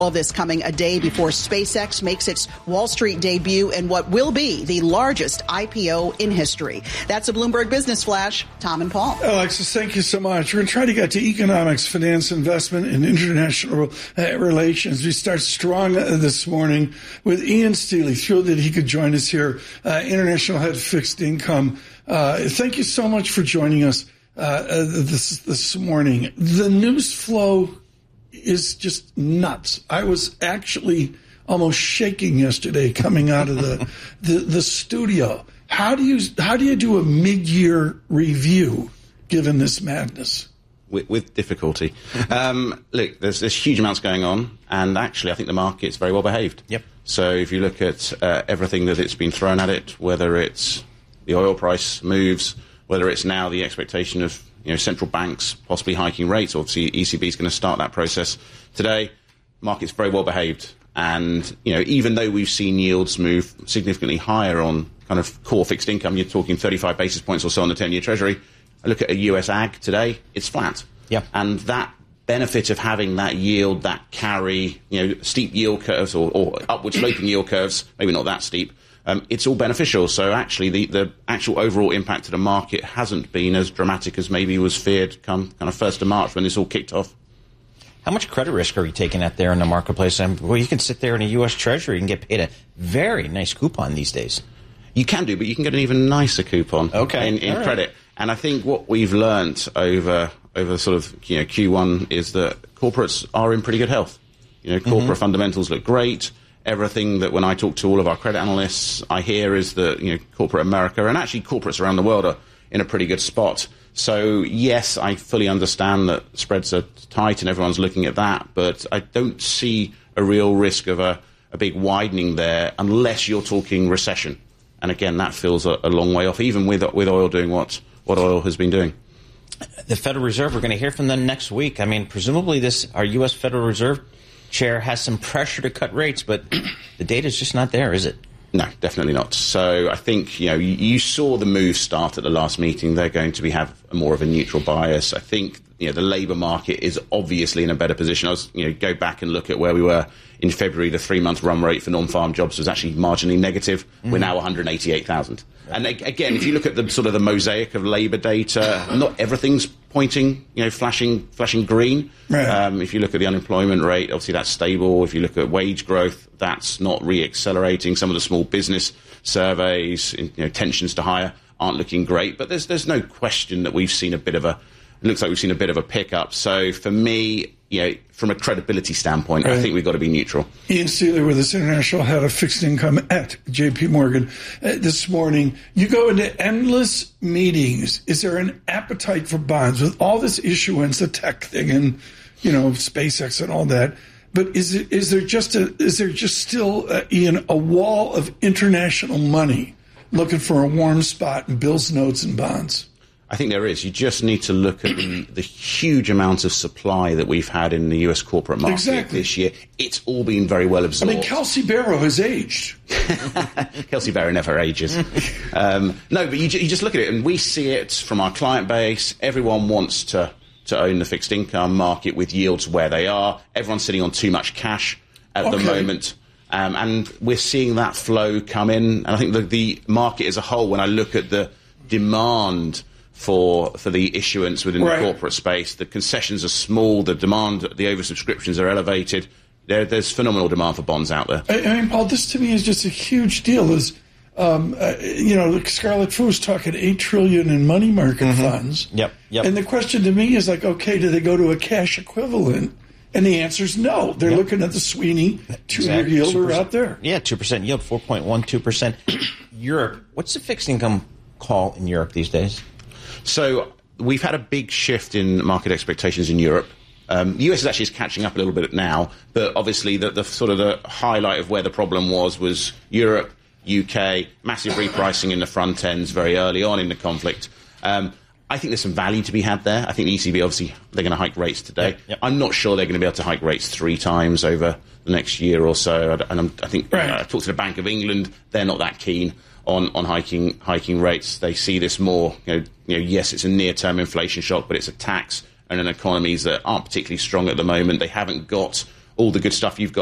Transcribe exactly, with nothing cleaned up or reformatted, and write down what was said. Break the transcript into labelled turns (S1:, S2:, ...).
S1: All this coming a day before SpaceX makes its Wall Street debut in what will be the largest I P O in history. That's a Bloomberg Business Flash. Tom and Paul.
S2: Alexis, thank you so much. We're going to try to get to economics, finance, investment, and international uh, relations. We start strong uh, this morning with Ian Steely. Thrilled that he could join us here, uh, International Head of Fixed Income. Uh, thank you so much for joining us uh, uh, this, this morning. The news flow is just nuts. I was actually almost shaking yesterday coming out of the, the, the studio. How do you how do you do a mid-year review given this madness?
S3: With, with difficulty. Um, look, there's, there's huge amounts going on, and actually I think the market's very well behaved.
S4: Yep.
S3: So if you look at uh, everything that it's been thrown at it, whether it's the oil price moves, whether it's now the expectation of you know, central banks possibly hiking rates. Obviously, E C B is going to start that process today. Market's very well behaved. And, you know, even though we've seen yields move significantly higher on kind of core fixed income, you're talking thirty-five basis points or so on the ten-year Treasury. I look at a U S ag today, it's flat.
S4: Yeah.
S3: And that benefit of having that yield, that carry, you know, steep yield curves or, or upward sloping yield curves, maybe not that steep, Um, it's all beneficial. So actually the, the actual overall impact to the market hasn't been as dramatic as maybe was feared come kind of first of March when this all kicked off.
S4: How much credit risk are you taking out there in the marketplace? And, well, you can sit there in a U S Treasury and get paid a very nice coupon these days.
S3: You can do, but you can get an even nicer coupon
S4: okay.
S3: in, in
S4: right.
S3: credit. And I think what we've learnt over over sort of you know Q one is that corporates are in pretty good health. You know, corporate mm-hmm. fundamentals look great. Everything that when I talk to all of our credit analysts, I hear is that, you know, corporate America and actually corporates around the world are in a pretty good spot. So, yes, I fully understand that spreads are tight and everyone's looking at that, but I don't see a real risk of a, a big widening there unless you're talking recession. And again, that feels a, a long way off, even with with oil doing what, what oil has been doing.
S4: The Federal Reserve, we're going to hear from them next week. I mean, presumably this, our U S Federal Reserve Chair has some pressure to cut rates, but the data's just not there, is it?
S3: No, definitely not. So I think, you know, you, you saw the move start at the last meeting. They're going to be have more of a neutral bias. I think, you know, the labour market is obviously in a better position. I was, you know, go back and look at where we were in February. The three-month run rate for non-farm jobs was actually marginally negative. Mm-hmm. We're now one hundred eighty-eight thousand. Right. And again, if you look at the sort of the mosaic of labour data, not everything's pointing, you know, flashing, flashing green.
S2: Right.
S3: Um, if you look at the unemployment rate, obviously that's stable. If you look at wage growth, that's not re-accelerating. Some of the small business surveys, you know, tensions to hire aren't looking great. But there's there's no question that we've seen a bit of a, it looks like we've seen a bit of a pickup. So for me, you know, from a credibility standpoint, right. I think we've got to be neutral.
S2: Ian Steely with us, International Head of Fixed Income at J P Morgan. Uh, this morning, you go into endless meetings. Is there an appetite for bonds with all this issuance, the tech thing, and you know, SpaceX and all that? But is it, is there just a is there just still uh, Ian a wall of international money looking for a warm spot in bills, notes, and bonds?
S3: I think there is. You just need to look at the, the huge amount of supply that we've had in the U S corporate market
S2: exactly.
S3: this year. It's all been very well absorbed.
S2: I mean, Kelsey Barrow has aged.
S3: Kelsey Barrow never ages. um, no, but you, you just look at it, and we see it from our client base. Everyone wants to, to own the fixed income market with yields where they are. Everyone's sitting on too much cash at okay. the moment. Um, and we're seeing that flow come in. And I think the, the market as a whole, when I look at the demand for for the issuance within right. the corporate space, the concessions are small, the demand, the oversubscriptions are elevated. There, there's phenomenal demand for bonds out there.
S2: I, I mean, Paul, this to me is just a huge deal. Is um, uh, you know, Scarlett Fu was talking eight trillion dollars in money market mm-hmm. funds.
S4: Yep, yep.
S2: And the question to me is like, okay, do they go to a cash equivalent? And the answer is no. They're yep. looking at the Sweeney two-year exactly. yielder out there.
S4: Yeah, two percent yield, four point one two percent. Europe, what's the fixed income call in Europe these days?
S3: So we've had a big shift in market expectations in Europe. Um, the U S is actually catching up a little bit now, but obviously the, the sort of the highlight of where the problem was was Europe, U K, massive repricing in the front ends very early on in the conflict. Um, I think there's some value to be had there. I think the E C B, obviously, they're going to hike rates today.
S4: Yep, yep.
S3: I'm not sure they're going to be able to hike rates three times over the next year or so. And I'm, I think right. uh, I talked to the Bank of England. They're not that keen on, on hiking hiking rates. They see this more, you know, you know, yes, it's a near-term inflation shock, but it's a tax and an economies that aren't particularly strong at the moment. They haven't got all the good stuff you've got